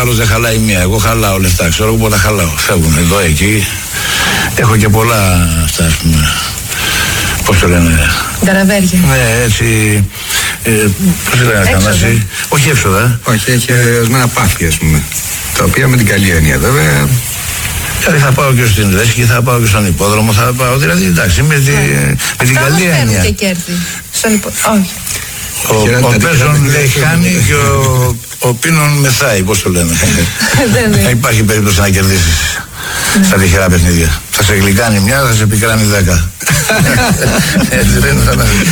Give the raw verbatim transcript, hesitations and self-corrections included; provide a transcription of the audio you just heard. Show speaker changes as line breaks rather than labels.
άλλος δεν χαλάει μία. Εγώ χαλάω λεφτά. Ξέρω εγώ πότε χαλάω. Φεύγουν εδώ, εκεί. Έχω και πολλά αυτά, ας πούμε. Πώς το λένε.
Ταραβέρια.
Ναι, έτσι. Ε, πώς το λένε, Θανάση. Όχι έξοδα.
Όχι, έχει ορισμένα πάθη, ας πούμε. Τα οποία με την καλή έννοια, βέβαια.
Δηλαδή θα πάω και στην Λέσχη, θα πάω και στον υπόδρομο, θα πάω. Δηλαδή εντάξει, με, τη, yeah. με την καλή έννοια.
Και κέρδη. Στον υπόδρομο. Όχι.
Ο, ο Πέζον λέει χάνει και ο, ο Πίνον μεθάει, πώς το λένε. Δεν υπάρχει περίπτωση να κερδίσεις στα τυχερά παιχνίδια. Θα σε γλυκάνει μια, θα σε πικράνει δέκα. Έτσι δεν είναι.